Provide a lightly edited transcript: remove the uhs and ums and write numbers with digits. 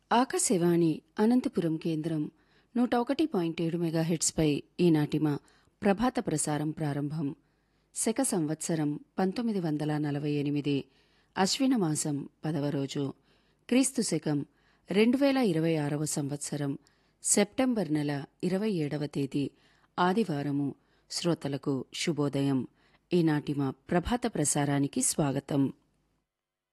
ఆకాశవాణి అనంతపురం కేంద్రం 101.7 మెగాహెట్స్పై ఈనాటి మా ప్రభాత ప్రసారం ప్రారంభం. శక సంవత్సరం 1948 అశ్వినమాసం 10వ రోజు, క్రీస్తు శకం 2026 సంవత్సరం సెప్టెంబర్ నెల 27వ తేదీ ఆదివారము. శ్రోతలకు శుభోదయం. ఈనాటి మా ప్రభాత ప్రసారానికి స్వాగతం.